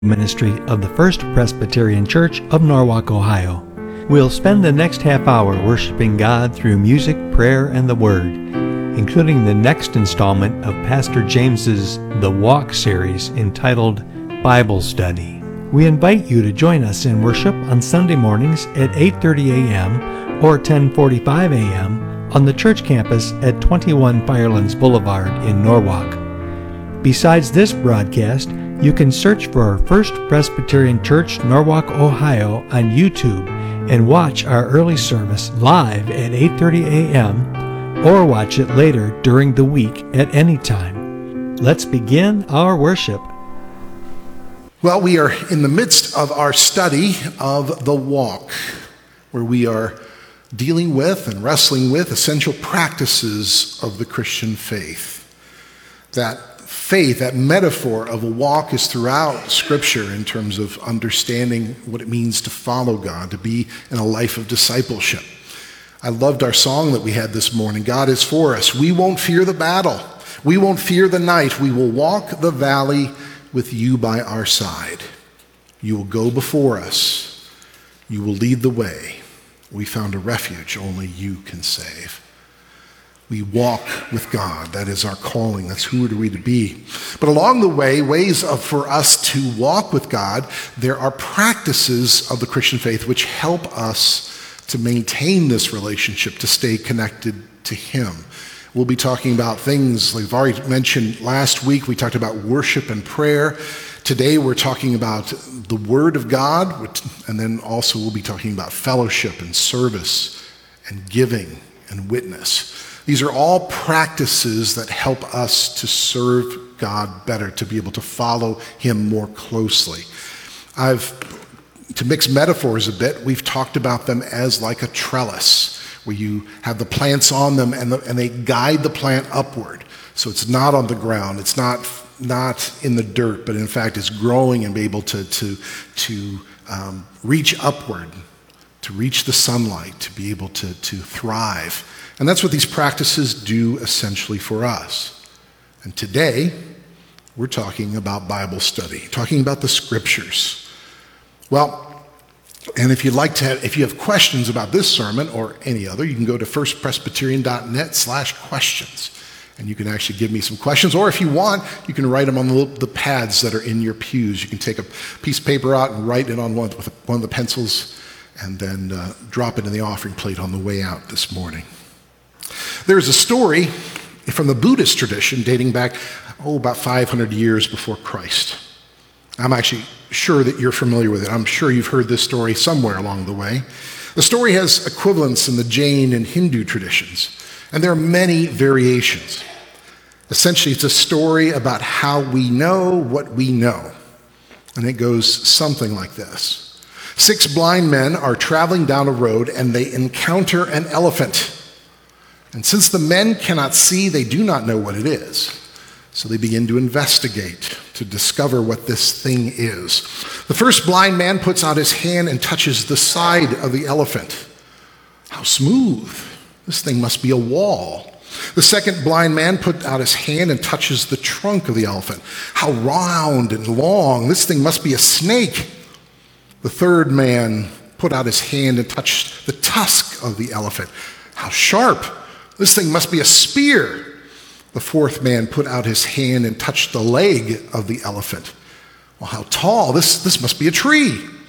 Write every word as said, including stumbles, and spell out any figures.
Ministry of the First Presbyterian Church of Norwalk, Ohio. We'll spend the next half hour worshiping God through music, prayer, and the Word, including the next installment of Pastor James's The Walk series entitled Bible Study. We invite you to join us in worship on Sunday mornings at eight thirty a.m. or ten forty-five a.m. on the church campus at twenty-one Firelands Boulevard in Norwalk. Besides this broadcast, you can search for First Presbyterian Church, Norwalk, Ohio on YouTube and watch our early service live at eight thirty a.m. or watch it later during the week at any time. Let's begin our worship. Well, we are in the midst of our study of the walk, where we are dealing with and wrestling with essential practices of the Christian faith. That faith, that metaphor of a walk, is throughout Scripture in terms of understanding what it means to follow God, to be in a life of discipleship. I loved our song that we had this morning, God is for us. We won't fear the battle. We won't fear the night. We will walk the valley with you by our side. You will go before us. You will lead the way. We found a refuge only you can save. We walk with God. That is our calling. That's who are we to be. But along the way, ways of, for us to walk with God, there are practices of the Christian faith which help us to maintain this relationship, to stay connected to Him. We'll be talking about things like I've already mentioned last week. We talked about worship and prayer. Today we're talking about the Word of God, and then also we'll be talking about fellowship and service and giving and witness. These are all practices that help us to serve God better, to be able to follow Him more closely. I've, to mix metaphors a bit, we've talked about them as like a trellis, where you have the plants on them and, the, and they guide the plant upward. So it's not on the ground, it's not not in the dirt, but in fact it's growing and be able to, to, to um, reach upward, to reach the sunlight, to be able to, to thrive. And that's what these practices do essentially for us. And today, we're talking about Bible study, talking about the Scriptures. Well, and if you'd like to, have, if you have questions about this sermon or any other, you can go to firstpresbyterian.net slash questions. And you can actually give me some questions. Or if you want, you can write them on the, the pads that are in your pews. You can take a piece of paper out and write it on one with one of the pencils and then uh, drop it in the offering plate on the way out this morning. There's a story from the Buddhist tradition dating back, oh, about five hundred years before Christ. I'm actually sure that you're familiar with it. I'm sure you've heard this story somewhere along the way. The story has equivalents in the Jain and Hindu traditions, and there are many variations. Essentially, it's a story about how we know what we know. And it goes something like this. Six blind men are traveling down a road and they encounter an elephant. And since the men cannot see, they do not know what it is. So they begin to investigate to discover what this thing is. The first blind man puts out his hand and touches the side of the elephant. How smooth. This thing must be a wall. The second blind man puts out his hand and touches the trunk of the elephant. How round and long. This thing must be a snake. The third man put out his hand and touched the tusk of the elephant. How sharp. This thing must be a spear. The fourth man put out his hand and touched the leg of the elephant. Well, how tall. This, this must be a tree.